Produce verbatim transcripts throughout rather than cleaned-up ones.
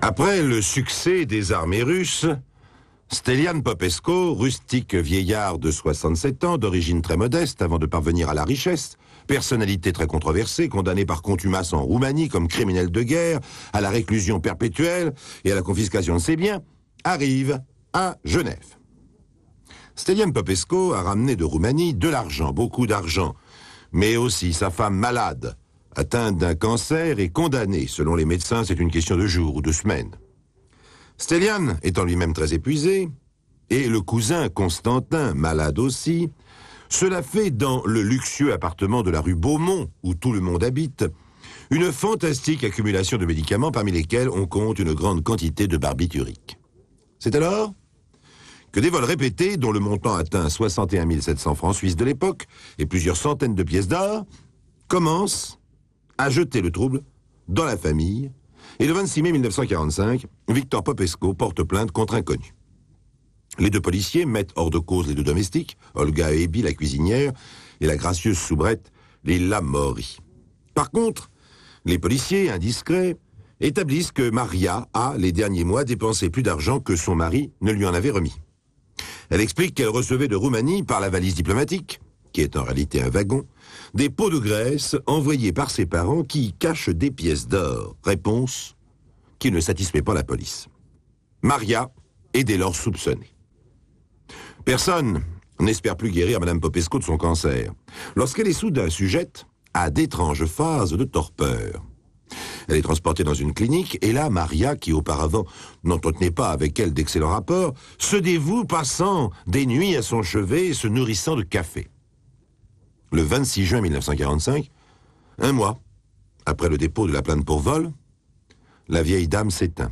Après le succès des armées russes, Stelian Popescu, rustique vieillard de soixante-sept ans, d'origine très modeste avant de parvenir à la richesse, personnalité très controversée, condamné par contumace en Roumanie comme criminel de guerre, à la réclusion perpétuelle et à la confiscation de ses biens, arrive à Genève. Stelian Popescu a ramené de Roumanie de l'argent, beaucoup d'argent, mais aussi sa femme malade, atteinte d'un cancer et condamnée. Selon les médecins, c'est une question de jours ou de semaines. Stelian étant lui-même très épuisé, et le cousin Constantin, malade aussi, cela fait dans le luxueux appartement de la rue Beaumont, où tout le monde habite, une fantastique accumulation de médicaments parmi lesquels on compte une grande quantité de barbiturique. C'est alors que des vols répétés, dont le montant atteint soixante et un mille sept cents francs suisses de l'époque, et plusieurs centaines de pièces d'or, commencent à jeter le trouble dans la famille, et le vingt-six mai mille neuf cent quarante-cinq, Victor Popescu porte plainte contre inconnu. Les deux policiers mettent hors de cause les deux domestiques, Olga Ebi, la cuisinière, et la gracieuse soubrette, les Lamori. Par contre, les policiers, indiscrets, établissent que Maria a, les derniers mois, dépensé plus d'argent que son mari ne lui en avait remis. Elle explique qu'elle recevait de Roumanie, par la valise diplomatique, qui est en réalité un wagon, des pots de graisse envoyés par ses parents qui cachent des pièces d'or. Réponse qui ne satisfait pas la police. Maria est dès lors soupçonnée. Personne n'espère plus guérir Madame Popescu de son cancer, lorsqu'elle est soudain sujette à d'étranges phases de torpeur. Elle est transportée dans une clinique, et là, Maria, qui auparavant n'entretenait pas avec elle d'excellents rapports, se dévoue, passant des nuits à son chevet et se nourrissant de café. Le vingt-six juin mille neuf cent quarante-cinq, un mois après le dépôt de la plainte pour vol, la vieille dame s'éteint.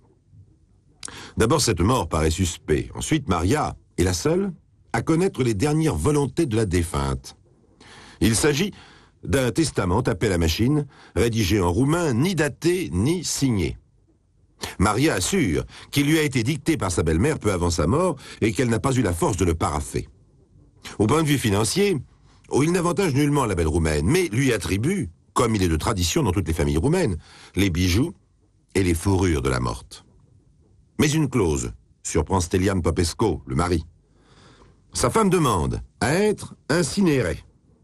D'abord, cette mort paraît suspecte. Ensuite, Maria est la seule à connaître les dernières volontés de la défunte. Il s'agit d'un testament tapé à la machine, rédigé en roumain, ni daté, ni signé. Maria assure qu'il lui a été dicté par sa belle-mère peu avant sa mort et qu'elle n'a pas eu la force de le parapher. Au point de vue financier, oh, il n'avantage nullement la belle roumaine, mais lui attribue, comme il est de tradition dans toutes les familles roumaines, les bijoux et les fourrures de la morte. Mais une clause surprend Stelian Popescu, le mari. Sa femme demande à être incinérée.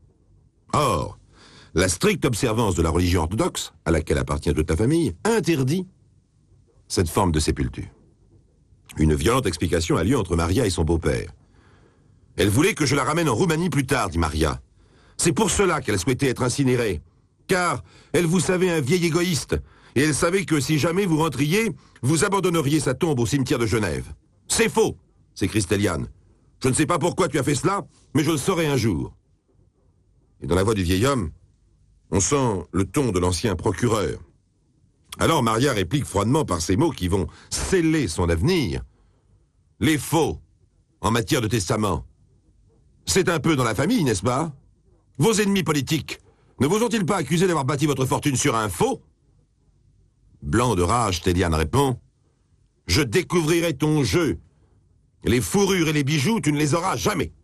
Or, la stricte observance de la religion orthodoxe, à laquelle appartient toute la famille, interdit cette forme de sépulture. Une violente explication a lieu entre Maria et son beau-père. « Elle voulait que je la ramène en Roumanie plus tard, dit Maria. C'est pour cela qu'elle souhaitait être incinérée. Car elle vous savait un vieil égoïste, et elle savait que si jamais vous rentriez, vous abandonneriez sa tombe au cimetière de Genève. C'est faux, s'écrie Stelian. Je ne sais pas pourquoi tu as fait cela, mais je le saurai un jour. » Et dans la voix du vieil homme, on sent le ton de l'ancien procureur. Alors Maria réplique froidement par ces mots qui vont sceller son avenir. Les faux, en matière de testament, c'est un peu dans la famille, n'est-ce pas? Vos ennemis politiques ne vous ont-ils pas accusé d'avoir bâti votre fortune sur un faux? Blanc de rage, Stelian répond. Je découvrirai ton jeu. Les fourrures et les bijoux, tu ne les auras jamais.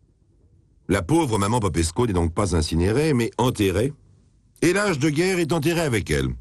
La pauvre maman Popescu n'est donc pas incinérée, mais enterrée, et l'âge de guerre est enterré avec elle.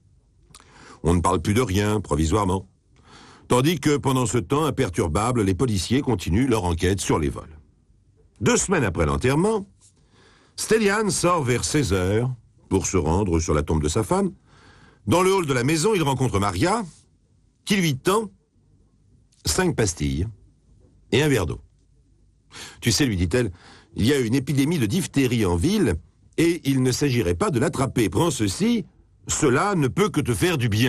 On ne parle plus de rien, provisoirement, tandis que, pendant ce temps imperturbable, les policiers continuent leur enquête sur les vols. Deux semaines après l'enterrement, Stelian sort vers seize heures pour se rendre sur la tombe de sa femme. Dans le hall de la maison, il rencontre Maria, qui lui tend cinq pastilles et un verre d'eau. « Tu sais, lui dit-elle, il y a une épidémie de diphtérie en ville, et il ne s'agirait pas de l'attraper. Prends ceci, cela ne peut que te faire du bien. »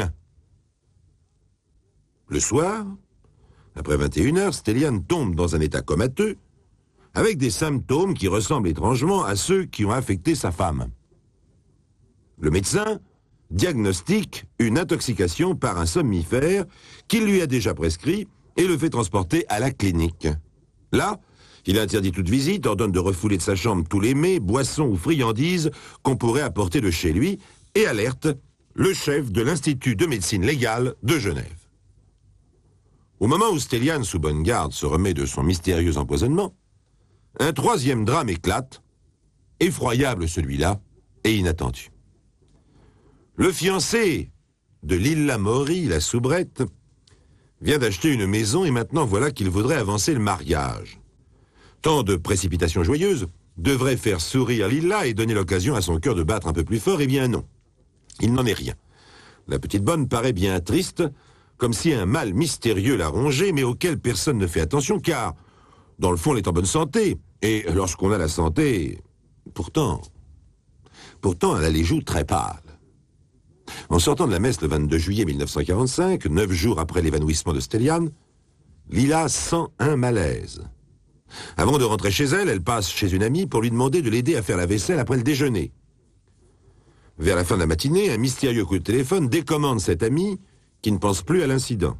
Le soir, après vingt et une heures, Stelian tombe dans un état comateux, avec des symptômes qui ressemblent étrangement à ceux qui ont affecté sa femme. Le médecin diagnostique une intoxication par un somnifère qu'il lui a déjà prescrit et le fait transporter à la clinique. Là, il interdit toute visite, ordonne de refouler de sa chambre tous les mets, boissons ou friandises qu'on pourrait apporter de chez lui et alerte le chef de l'Institut de médecine légale de Genève. Au moment où Stelian, sous bonne garde, se remet de son mystérieux empoisonnement, un troisième drame éclate, effroyable celui-là, et inattendu. Le fiancé de Lilla Mori, la soubrette, vient d'acheter une maison et maintenant voilà qu'il voudrait avancer le mariage. Tant de précipitations joyeuses devraient faire sourire Lilla et donner l'occasion à son cœur de battre un peu plus fort. Eh bien non, il n'en est rien. La petite bonne paraît bien triste, comme si un mal mystérieux la rongeait, mais auquel personne ne fait attention, car, dans le fond, elle est en bonne santé. Et lorsqu'on a la santé, pourtant, pourtant, elle a les joues très pâles. En sortant de la messe le vingt-deux juillet mille neuf cent quarante-cinq, neuf jours après l'évanouissement de Stelian, Lilla sent un malaise. Avant de rentrer chez elle, elle passe chez une amie pour lui demander de l'aider à faire la vaisselle après le déjeuner. Vers la fin de la matinée, un mystérieux coup de téléphone décommande cette amie qui ne pense plus à l'incident.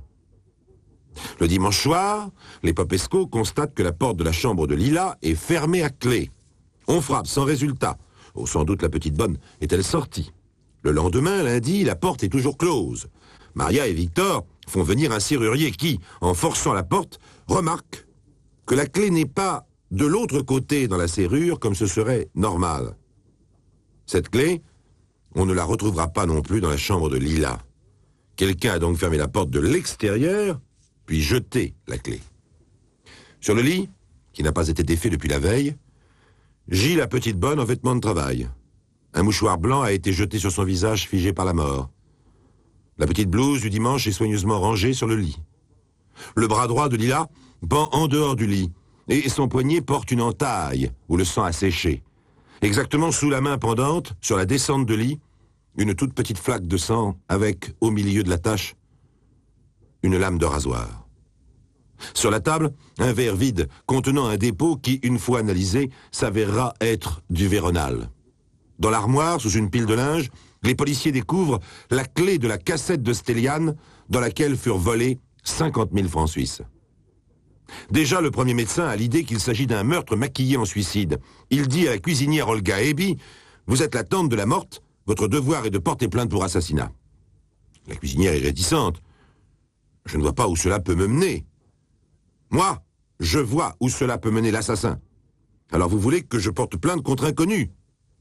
Le dimanche soir, les Popesco constatent que la porte de la chambre de Lilla est fermée à clé. On frappe sans résultat. Oh, sans doute la petite bonne est-elle sortie. Le lendemain, lundi, la porte est toujours close. Maria et Victor font venir un serrurier qui, en forçant la porte, remarque que la clé n'est pas de l'autre côté dans la serrure comme ce serait normal. Cette clé, on ne la retrouvera pas non plus dans la chambre de Lilla. Quelqu'un a donc fermé la porte de l'extérieur, puis jeté la clé. Sur le lit, qui n'a pas été défait depuis la veille, gît la petite bonne en vêtements de travail. Un mouchoir blanc a été jeté sur son visage figé par la mort. La petite blouse du dimanche est soigneusement rangée sur le lit. Le bras droit de Lilla pend en dehors du lit, et son poignet porte une entaille où le sang a séché. Exactement sous la main pendante, sur la descente de lit, une toute petite flaque de sang avec, au milieu de la tache, une lame de rasoir. Sur la table, un verre vide contenant un dépôt qui, une fois analysé, s'avérera être du Véronal. Dans l'armoire, sous une pile de linge, les policiers découvrent la clé de la cassette de Stelian dans laquelle furent volés cinquante mille francs suisses. Déjà, le premier médecin a l'idée qu'il s'agit d'un meurtre maquillé en suicide. Il dit à la cuisinière Olga Ebi « Vous êtes la tante de la morte, votre devoir est de porter plainte pour assassinat. » La cuisinière est réticente. « Je ne vois pas où cela peut me mener. »« Moi, je vois où cela peut mener l'assassin. Alors vous voulez que je porte plainte contre inconnu ?»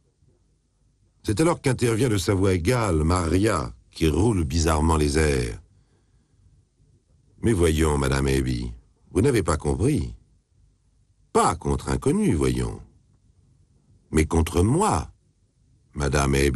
C'est alors qu'intervient de sa voix égale Maria, qui roule bizarrement les airs. « Mais voyons, Madame Ebi, vous n'avez pas compris. Pas contre inconnu, voyons. Mais contre moi, Madame Ebi. »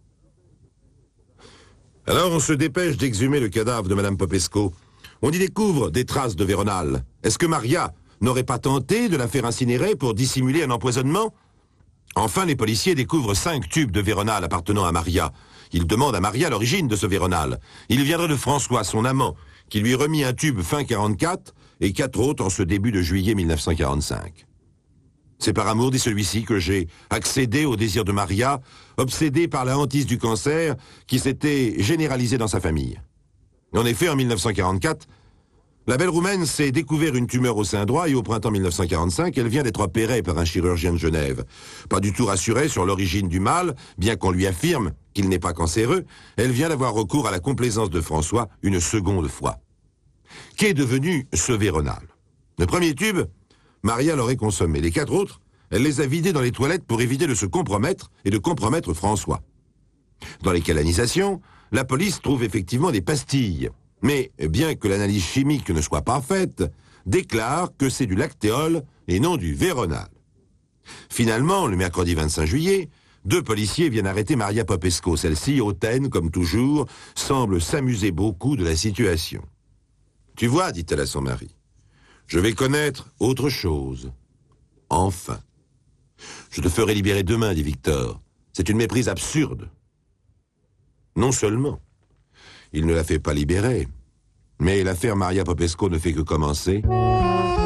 Alors on se dépêche d'exhumer le cadavre de Madame Popesco. On y découvre des traces de Véronal. Est-ce que Maria n'aurait pas tenté de la faire incinérer pour dissimuler un empoisonnement? Enfin, les policiers découvrent cinq tubes de Véronal appartenant à Maria. Ils demandent à Maria l'origine de ce Véronal. Il viendrait de François, son amant, qui lui remit un tube fin quarante-quatre et quatre autres en ce début de juillet mille neuf cent quarante-cinq. C'est par amour, dit celui-ci, que j'ai accédé au désir de Maria, obsédé par la hantise du cancer qui s'était généralisée dans sa famille. En effet, en mille neuf cent quarante-quatre, la belle Roumaine s'est découvert une tumeur au sein droit et au printemps mille neuf cent quarante-cinq, elle vient d'être opérée par un chirurgien de Genève. Pas du tout rassurée sur l'origine du mal, bien qu'on lui affirme qu'il n'est pas cancéreux, elle vient d'avoir recours à la complaisance de François une seconde fois. Qu'est devenu ce Véronal? Le premier tube, Maria l'aurait consommé. Les quatre autres, elle les a vidés dans les toilettes pour éviter de se compromettre et de compromettre François. Dans les canalisations, la police trouve effectivement des pastilles. Mais, bien que l'analyse chimique ne soit pas faite, déclare que c'est du lactéol et non du Véronal. Finalement, le mercredi vingt-cinq juillet, deux policiers viennent arrêter Maria Popesco. Celle-ci, hautaine, comme toujours, semble s'amuser beaucoup de la situation. « Tu vois, dit-elle à son mari, je vais connaître autre chose. Enfin. Je te ferai libérer demain, dit Victor. C'est une méprise absurde. » Non seulement, il ne la fait pas libérer, mais l'affaire Maria Popesco ne fait que commencer.